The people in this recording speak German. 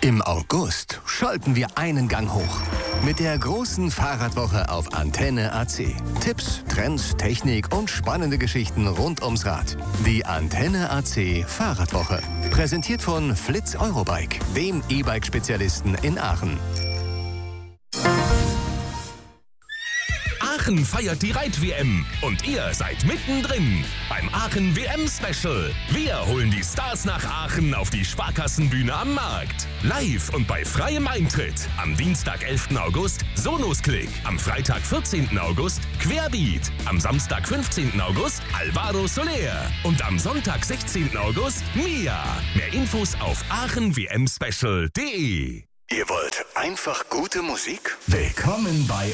Im August schalten wir einen Gang hoch. Mit der großen Fahrradwoche auf Antenne AC. Tipps, Trends, Technik und spannende Geschichten rund ums Rad. Die Antenne AC Fahrradwoche. Präsentiert von Flitz Eurobike, dem E-Bike-Spezialisten in Aachen. Aachen feiert die Reit-WM und ihr seid mittendrin beim Aachen WM-Special. Wir holen die Stars nach Aachen auf die Sparkassenbühne am Markt. Live und bei freiem Eintritt. Am Dienstag, 11. August, Sonos-Klick. Am Freitag, 14. August, Querbeat. Am Samstag, 15. August, Alvaro Soler. Und am Sonntag, 16. August, Mia. Mehr Infos auf aachenwmspecial.de. Ihr wollt einfach gute Musik? Willkommen bei